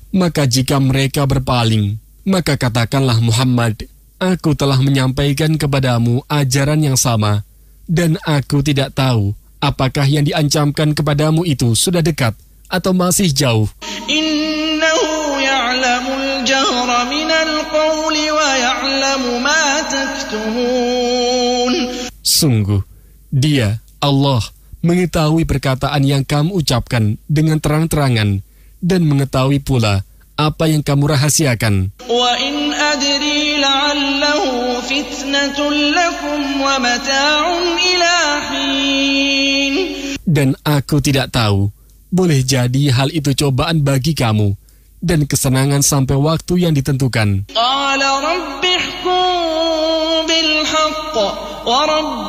Maka jika mereka berpaling, maka katakanlah Muhammad, aku telah menyampaikan kepadamu ajaran yang sama, dan aku tidak tahu apakah yang diancamkan kepadamu itu sudah dekat atau masih jauh. Innahu ya'lamul jahra minal qawli wa ya'lamu ma taktumun. Sungguh, Dia, Allah, mengetahui perkataan yang kamu ucapkan dengan terang-terangan dan mengetahui pula apa yang kamu rahasiakan. Wa in adri la'allahu fitnatun lakum wa mata'un ila hin. Dan aku tidak tahu, boleh jadi hal itu cobaan bagi kamu dan kesenangan sampai waktu yang ditentukan. Qala rabbi ihkum bil haqq wa